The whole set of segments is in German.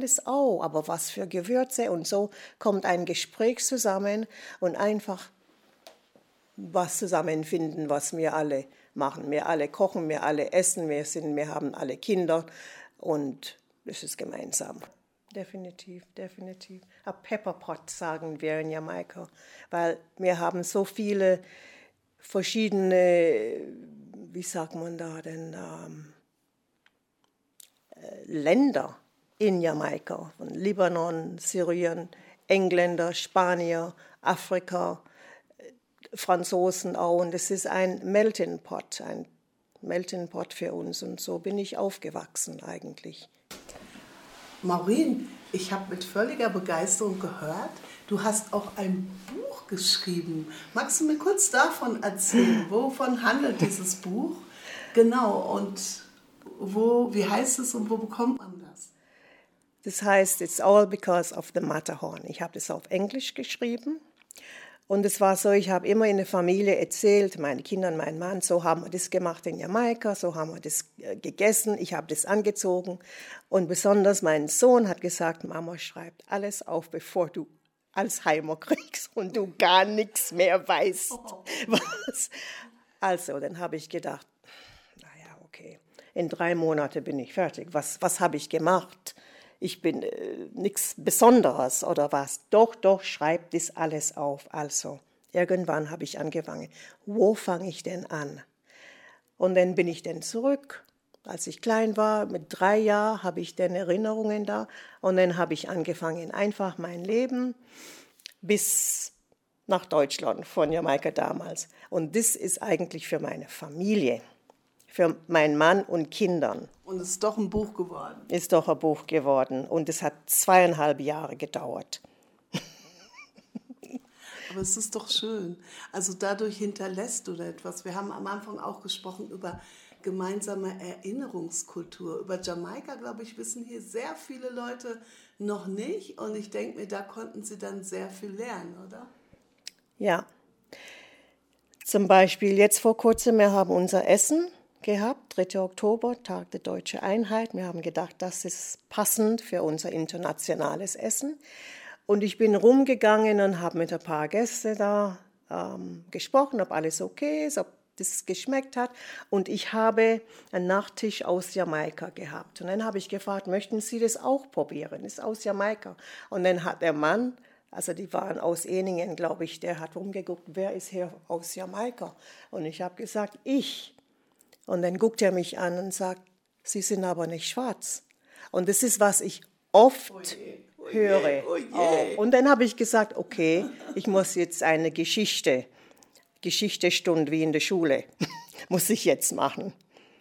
das auch, aber was für Gewürze und so kommt ein Gespräch zusammen und einfach was zusammenfinden, was wir alle machen. Wir alle kochen, wir alle essen, wir haben alle Kinder und das ist gemeinsam. Definitiv, definitiv. A Pepperpot sagen wir in Jamaika, weil wir haben so viele verschiedene, wie sagt man da denn, Länder in Jamaika, von Libanon, Syrien, Engländer, Spanier, Afrika, Franzosen auch. Und es ist ein Melting Pot für uns. Und so bin ich aufgewachsen eigentlich. Maureen, ich habe mit völliger Begeisterung gehört, du hast auch ein Buch geschrieben. Magst du mir kurz davon erzählen? Wovon handelt dieses Buch? Genau, und wie heißt es und wo bekommt man das? Das heißt, It's All Because of the Matterhorn. Ich habe das auf Englisch geschrieben. Und es war so, ich habe immer in der Familie erzählt, meine Kinder und mein Mann, so haben wir das gemacht in Jamaika, so haben wir das gegessen, ich habe das angezogen. Und besonders mein Sohn hat gesagt, Mama, schreib alles auf, bevor du Alzheimer kriegst und du gar nichts mehr weißt. Was? Also, dann habe ich gedacht, naja, okay, in 3 Monaten bin ich fertig. Was habe ich gemacht? Ich bin nichts Besonderes oder was. Doch, schreib das alles auf. Also, irgendwann habe ich angefangen. Wo fange ich denn an? Und dann bin ich dann zurück. Als ich klein war, mit 3 Jahren, habe ich dann Erinnerungen da. Und dann habe ich angefangen, einfach mein Leben bis nach Deutschland, von Jamaika damals. Und das ist eigentlich für meine Familie. Für meinen Mann und Kindern. Und es ist doch ein Buch geworden. Ist doch ein Buch geworden. Und es hat 2,5 Jahre gedauert. Aber es ist doch schön. Also dadurch hinterlässt du etwas. Wir haben am Anfang auch gesprochen über gemeinsame Erinnerungskultur. Über Jamaika, glaube ich, wissen hier sehr viele Leute noch nicht. Und ich denke mir, da konnten sie dann sehr viel lernen, oder? Ja. Zum Beispiel jetzt vor kurzem, wir haben unser Essen gehabt, 3. Oktober, Tag der Deutschen Einheit. Wir haben gedacht, das ist passend für unser internationales Essen. Und ich bin rumgegangen und habe mit ein paar Gästen da gesprochen, ob alles okay ist, ob das geschmeckt hat. Und ich habe einen Nachtisch aus Jamaika gehabt. Und dann habe ich gefragt, möchten Sie das auch probieren? Das ist aus Jamaika. Und dann hat der Mann, also die waren aus Eningen, glaube ich, der hat rumgeguckt, wer ist hier aus Jamaika? Und ich habe gesagt, ich. Und dann guckt er mich an und sagt, Sie sind aber nicht schwarz. Und das ist, was ich oft höre. Auch. Und dann habe ich gesagt, okay, ich muss jetzt eine Geschichtsstunde wie in der Schule, muss ich jetzt machen.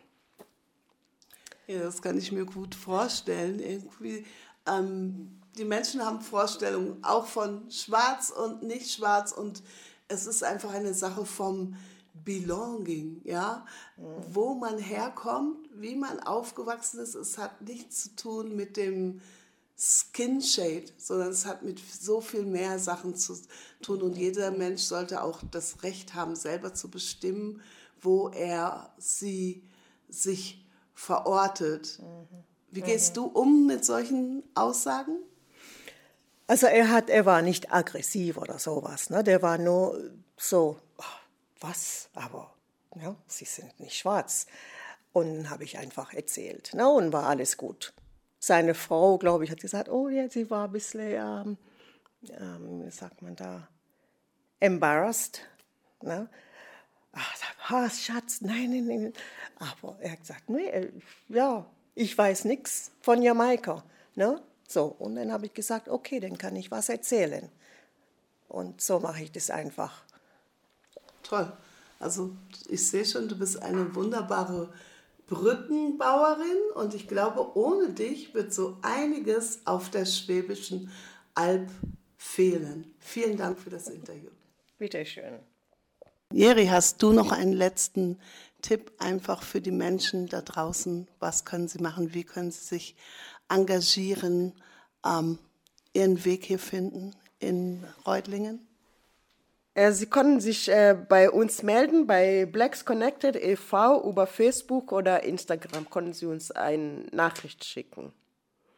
Ja, das kann ich mir gut vorstellen. Irgendwie, die Menschen haben Vorstellungen auch von schwarz und nicht schwarz. Und es ist einfach eine Sache vom Belonging, ja, wo man herkommt, wie man aufgewachsen ist. Es hat nichts zu tun mit dem Skin Shade, sondern es hat mit so viel mehr Sachen zu tun. Und jeder Mensch sollte auch das Recht haben, selber zu bestimmen, wo er sich verortet. Wie gehst du um mit solchen Aussagen? Also er war nicht aggressiv oder sowas, ne? Der war nur so, was, aber ja, Sie sind nicht schwarz. Und dann habe ich einfach erzählt, ne? Und war alles gut. Seine Frau, glaube ich, hat gesagt, oh ja, sie war ein bisschen, wie sagt man da, embarrassed. Ne? Ach, Schatz, nein. Aber er hat gesagt, nee, ja, ich weiß nichts von Jamaika. Ne? So, und dann habe ich gesagt, okay, dann kann ich was erzählen. Und so mache ich das einfach. Toll. Also ich sehe schon, du bist eine wunderbare Brückenbauerin und ich glaube, ohne dich wird so einiges auf der Schwäbischen Alb fehlen. Vielen Dank für das Interview. Bitte schön. Jeri, hast du noch einen letzten Tipp einfach für die Menschen da draußen? Was können sie machen? Wie können sie sich engagieren, ihren Weg hier finden in Reutlingen? Sie können sich bei uns melden, bei Blacks Connected e.V. über Facebook oder Instagram können Sie uns eine Nachricht schicken.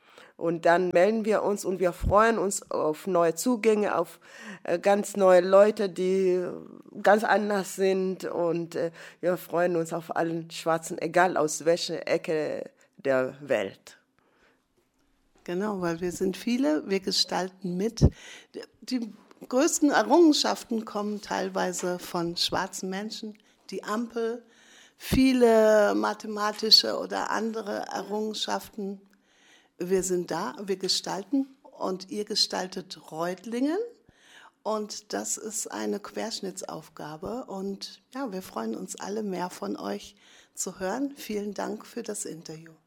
Und dann melden wir uns und wir freuen uns auf neue Zugänge, auf ganz neue Leute, die ganz anders sind. Und wir freuen uns auf allen Schwarzen, egal aus welcher Ecke der Welt. Genau, weil wir sind viele, wir gestalten mit. Die größten Errungenschaften kommen teilweise von schwarzen Menschen. Die Ampel, viele mathematische oder andere Errungenschaften. Wir sind da, wir gestalten und ihr gestaltet Reutlingen. Und das ist eine Querschnittsaufgabe. Und ja, wir freuen uns alle, mehr von euch zu hören. Vielen Dank für das Interview.